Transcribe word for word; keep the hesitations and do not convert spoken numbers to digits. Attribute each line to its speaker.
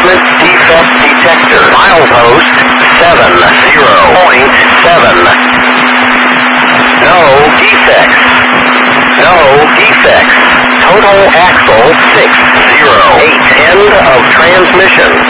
Speaker 1: equipment defect detector. Milepost seven zero point seven. No defects. No defects. Total axle six zero eight. End of transmission.